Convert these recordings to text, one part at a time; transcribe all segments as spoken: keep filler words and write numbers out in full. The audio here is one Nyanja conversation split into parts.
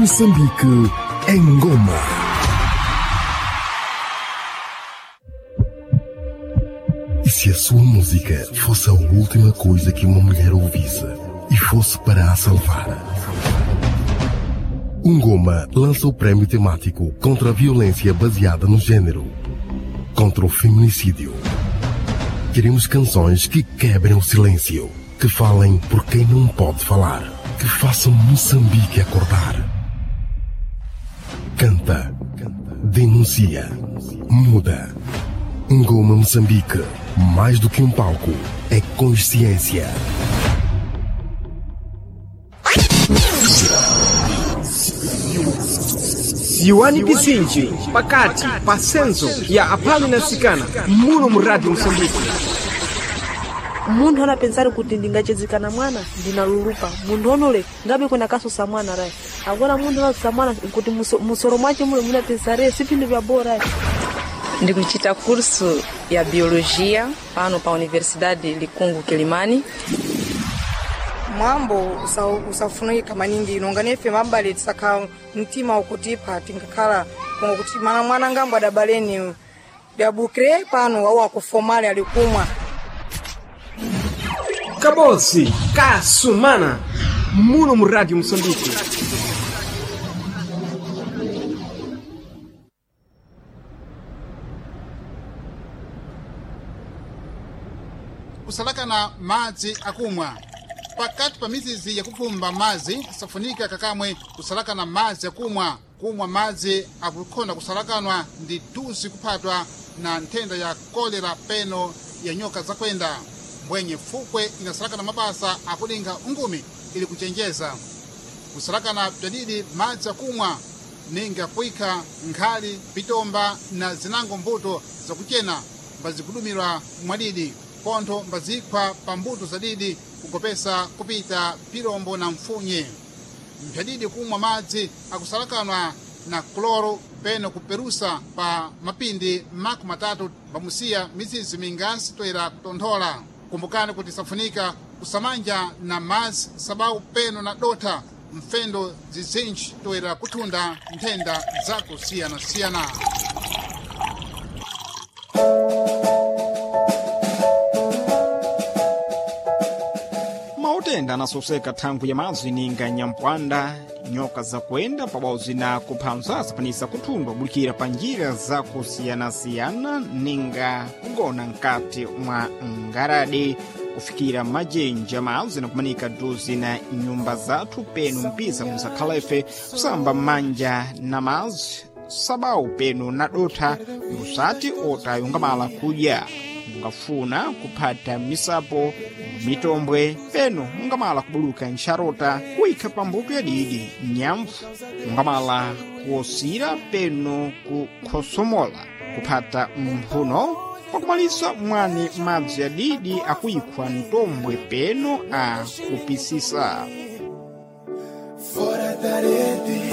Moçambique em Goma. E se a sua música fosse a última coisa que uma mulher ouvisse e fosse para a salvar? Ungoma lança o prémio temático contra a violência baseada no género, contra o feminicídio. Queremos canções que quebrem o silêncio, que falem por quem não pode falar, que façam Moçambique acordar. Canta, denuncia, muda. Ungoma Moçambique, mais do que um palco, é consciência. Siwani Pisinji, Pakati, Pasenzo, ya apali na sikana, muno muradi Moçambique. Mundu hana pensari kuti ndingachezekana mwana ndinaluluka. Mundu onole ngabe kuna kaso sa mwana rai. Agora mundu na sa mwana kuti musoro mwache mule muna pensare sipindu vya bora. Ndikuchita curso ya biologia pano pa Universidade Likungu Kilimani. Mambo usafunika maningi inonganefe mambali tsaka mtima ukutipa tingakhala kuti mana mwana ngambo adabaleni ya bukre pano au akufomale alikumwa. Kabosi, Kasumana, muno muradi Moçambique. Kusalakana madzi akumwa. Pakati pa mizizi ya kupumba madzi safunika kakamwe kusalakana madzi akumwa. Kumwa madzi akukhonda kusalakanwa ndi tusi kuphatwa na nthenda ya kolera peno ya nyoka zakwenda. Mbwenye fukwe inasalakana mabasa akulinga ungumi ili kuchenjeza. Kusalakana bzadidi madzi akumwa ninga kuika nkhali, pitomba na zinango mbuto za kuchena mbazikudumirwa mwadidi. Pontho mbazikwa pa mbuto zadidi kukopesa kupita pilombo na mfunye. Mbzadidi kumwa madzi akusalakanwa na kloro peno kuperusa pa mapindi maku matatu pamusiya mizizi mingasi toera kutonthola. Kumbukani kuti safunika kusamanja na madzi sabau peno na dota mfendo zizinji toera kutunda nthenda zako siyana siyana. Mautenda anasoseka thangu ya madzi ninga nyampwanda, nyoka zakwenda pabodzi na kuphanza sapanisa kutundwa bulikira pa njira zakusiyana-siyana ninga kugona nkati mwa ngaradi kufikira majenja madzi na kumanika dozi na nyumba zathu penu mpisa musakhalefe kusamba manja na madzi sabau penu na dotha musati otayungamala kudya. Mungafuna kuphata misapo, mitombwe, peno mungamala kubuluka ncharota kuikha pambuto ya didi, nyamfu, mungamala kuosira peno kukhosomola, kuphata mphuno, pakumalisa mwani madzi ya didi akuikhwa ntombwe peno a kupisisa. Fora da rede.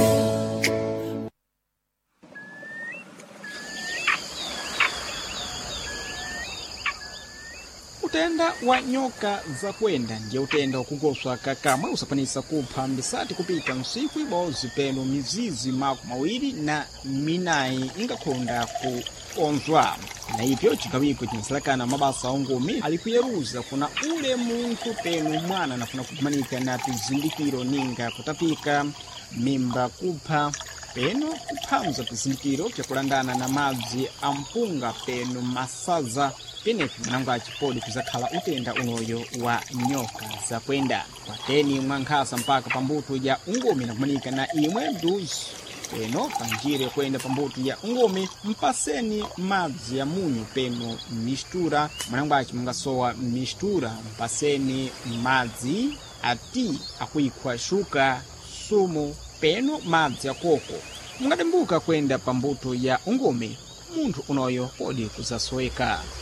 Utenda wa nyoka zakwenda ndiye utenda wakugoswa kakamwe usapanisa kupha mbisati kupita msiku ibozi peno mizizi maku mawiri na minayi ingakhonda kuonzwa. Na hivyo chikawiko chinasalakana mabasa ongumi alikuyeruza kuna ule muntu peno mwana nafuna kukumanika na tizindikiro ninga kutapika, mimba kupha, peno kuphamza tizindikiro chakulangana na madzi ampunga peno masaza penepo mwanangu achipodi kuzakhala utenda unoyo wa nyoka zakwenda. Kwateni mwankhasa mpaka pambuto ya ungumi na kumanika na imwe duzi. Peno panjire kwenda pambuto ya ungumi mpaseni madzi ya munyu peno mistura. Mwanangu achi mungasowa mistura mpaseni madzi ati akuikhwa shuka, sumu, peno madzi ya koko. Mungatembuka kwenda pambuto ya ungumi, muntu unoyo podi kuzasoeka.